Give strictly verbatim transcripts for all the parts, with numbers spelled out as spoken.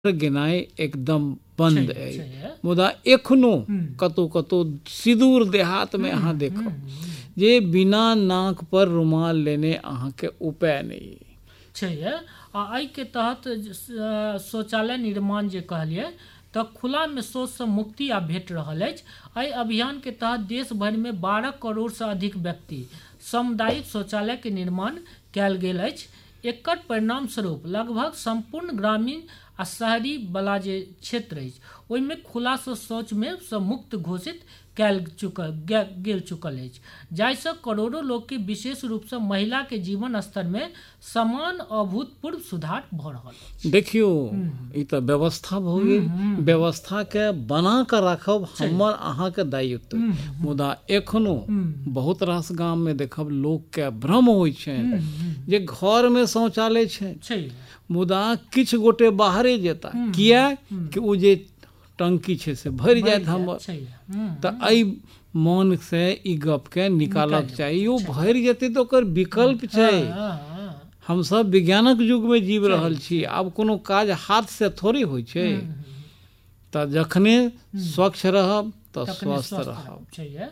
गिनाई एकदम बंद है। मुदा एखनो कतो कतो सिदूर देहात में अहाँ देखो जे बिना नाक पर रुमाल लेने अहाँ के उपाय नहीं छै। आ एहि के तहत शौचालय निर्माण जे कहलिए तऽ खुला में शौच से मुक्ति आ भेट रहल अछि। एहि अभियान के तहत देश भर में बारह करोड़ से अधिक व्यक्ति सामुदायिक शौचालय के निर्माण कयल गेल अछि। एकर परिणाम स्वरूप लगभग संपूर्ण ग्रामीण आ शहरी वाला जे क्षेत्र अछि ओहिमे खुला से शौच में से मुक्त घोषित कयल चुकल गेल चुकल अछि, जाहिसँ करोड़ों लोग के विशेष रूप से महिला के जीवन स्तर में समान अभूतपूर्व सुधार भ रहल। देखियो ई तऽ व्यवस्था भ गेल, व्यवस्था के बना के राखब हमर अहाँ के दायित्व। मुदा एखनो बहुत रास गाम में देखब लोग के भ्रम होइ छै जे घर में शौचालय छै, मुदा किछ गोटे बाहरे जेता किया कि ओ जे टंकी छै से भरि जायत हमर। तऽ एहि मन से ई गप के निकालक चाहिए। ओ भरि जेतै तऽ ओकर विकल्प छै। हम सब विज्ञानक युग में जीव रहल छी, आब कोनो काज हाथ से थोड़ी होइ छै। तऽ जखने स्वच्छ रहब तऽ स्वस्थ रहब।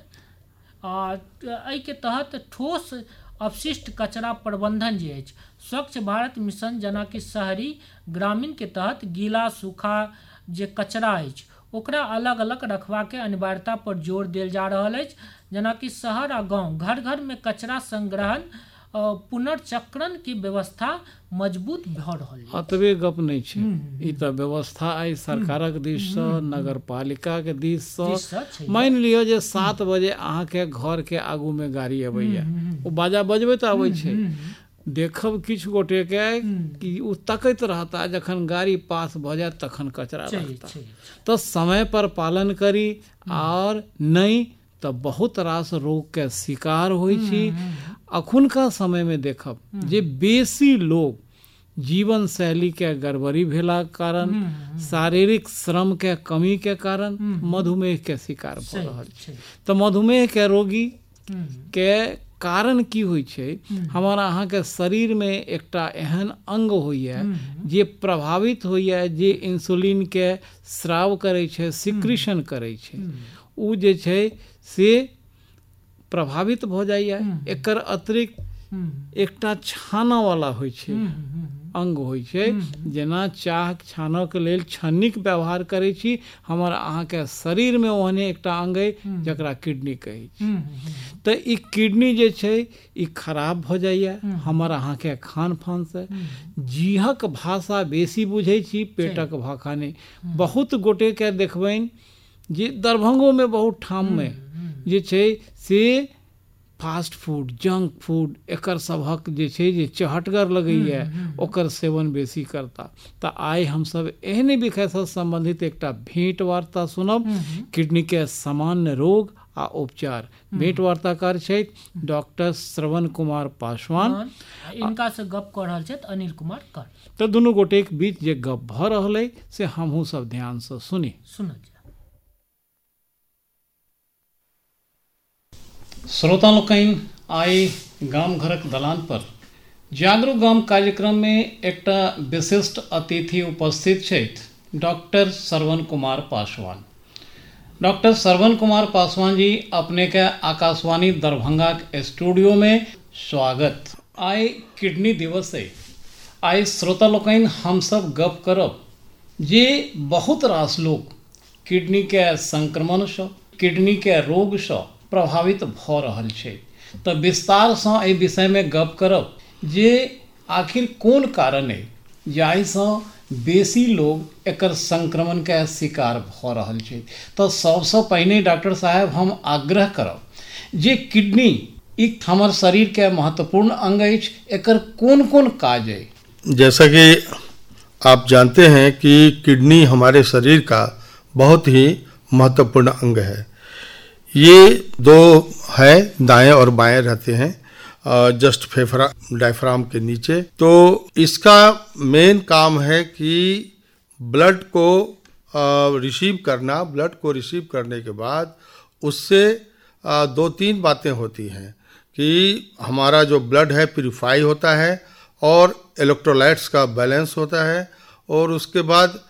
एहि के तहत ठोस अपशिष्ट कचरा प्रबंधन जे अछि स्वच्छ भारत मिशन जेना कि शहरी ग्रामीण के तहत गीला सूखा जे कचरा अछि ओकरा अलग अलग रखवा के अनिवार्यता पर जोर देल जा रहल अछि। जेना कि शहर आ गांव घर घर में कचरा संग्रहण पुनर्चक्रण की व्यवस्था मजबूत भ रहल अछि। अतबे गप नहीं छै, ई तऽ व्यवस्था आई सरकारक दिस से नगर पालिका के दिस से। मान लियो जे सात बजे अहाँ के घर के आगू में गाड़ी अबैया, ओ बाजा बजबे तऽ आबै छै। देखब किछ गोटे के कि ओ तकैत रहता जखन गाड़ी पास भ जाए तखन कचरा रखता। तो समय पर पालन करी और नहीं तो बहुत रास रोग के शिकार होइ छी। अखुनका समय में देखब जे बेसी लोग जीवन शैली के गड़बड़ी भेला कारण, शारीरिक श्रम के कमी के कारण मधुमेह के शिकार भ रहल छै। तो मधुमेह के रोगी के कारण की होइ छै, हमारा अहाँ के शरीर में एकटा एहन अंग होइए जे प्रभावित होइए, जे इंसुलिन के स्राव करे छै, सिक्रीशन करे छै। उ जे छै से प्रभावित भ जाइए। एकर अतिरिक्त एकटा छाना वाला होइ छै अंग होइ छै, जेना चाह छानऽ के लेल छन्नीक व्यवहार करै छी, हमर अहाँ के शरीर में ओहने एकटा अंग है जकरा किडनी कहै छी। तऽ ई किडनी जे छै ई खराब भ जाइए हमर अहाँ के खान पान से। जीहक भाषा बेसी बुझै छी, पेटक भाषा नहीं। बहुत गोटे के देखबनि जे दरभंगो में बहुत ठाम में जे छै से फास्ट फूड, जंक फूड एकर सबहक जे छै जे चहटगर लगैए, ओकर सेवन बेसी करता। तऽ आइ हम सब एहने विषय से संबंधित एकटा भेंट वार्ता सुनब, किडनी के सामान्य रोग आ उपचार। भेंट वार्ताकार छै डॉक्टर श्रवण कुमार पासवान, इनका से गप कर रहल छै अनिल कुमार कर। तऽ दुनू गोटे के बीच जे गप भ रहल है से हमहू सब ध्यान से सुनी सुन। श्रोता लोकनि, आई गाम घरक दलान पर जागरूक गाम कार्यक्रम में एकटा विशिष्ट अतिथि उपस्थित छथि, डॉक्टर श्रवण कुमार पासवान। डॉक्टर श्रवण कुमार पासवान जी, अपने के आकाशवाणी दरभंगा के स्टूडियो में स्वागत। आई किडनी दिवस है। आई श्रोता लोकनि हम सब गप करब जे बहुत रास लोग किडनी के संक्रमण से, किडनी के रोग से प्रभावित भ रहल छै। तऽ विस्तार से एहि विषय में गप करब जे आखिर कोन कारण है जाहिसँ बेसी लोग एकर संक्रमण के शिकार भ रहल छै। तऽ सबसे पहिने डॉक्टर साहब हम आग्रह करब जे किडनी एक हमर शरीर के महत्वपूर्ण अंग अछि, एकर कोन कोन काज है? जैसा कि आप जानते हैं कि किडनी हमारे शरीर का बहुत ही महत्वपूर्ण अंग है। ये दो है, दाएं और बाएं रहते हैं जस्ट फेफड़ा डायफ्राम के नीचे। तो इसका मेन काम है कि ब्लड को रिसीव करना। ब्लड को रिसीव करने के बाद उससे आ, दो तीन बातें होती हैं कि हमारा जो ब्लड है प्यूरिफाई होता है और इलेक्ट्रोलाइट्स का बैलेंस होता है, और उसके बाद